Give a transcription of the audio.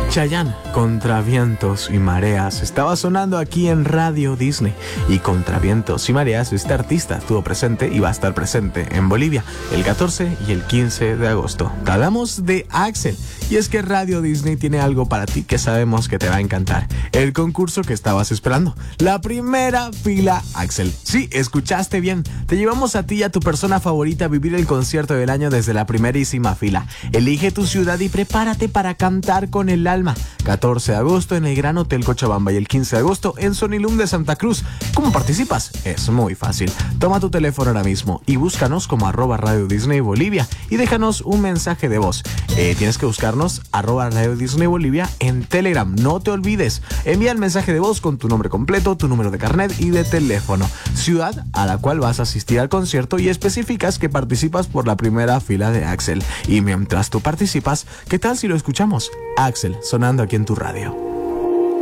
Chayanne, Contra Vientos y Mareas, estaba sonando aquí en Radio Disney. Y Contra Vientos y Mareas, este artista estuvo presente y va a estar presente en Bolivia el 14 y el 15 de agosto. Te hablamos de Axel, y es que Radio Disney tiene algo para ti que sabemos que te va a encantar. El concurso que estabas esperando, la primera fila Axel. Sí, escuchaste bien, te llevamos a ti y a tu persona favorita a vivir el concierto del año desde la primerísima fila. Elige tu ciudad y prepárate para cantar con el alma. 14 de agosto en el Gran Hotel Cochabamba y el 15 de agosto en Sonilum de Santa Cruz. ¿Cómo participas? Es muy fácil. Toma tu teléfono ahora mismo y búscanos como @Radio Disney Bolivia y déjanos un mensaje de voz. Tienes que buscarnos @Radio Disney Bolivia en Telegram. No te olvides. Envía el mensaje de voz con tu nombre completo, tu número de carnet y de teléfono, ciudad a la cual vas a asistir al concierto y especificas que participas por la primera fila de Axel. Y mientras tú participas, ¿qué tal si lo escuchamos? Axel, sonando aquí en tu radio.